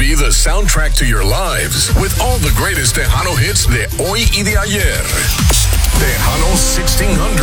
be the soundtrack to your lives with all the greatest Tejano hits de hoy y de ayer. Tejano 1600.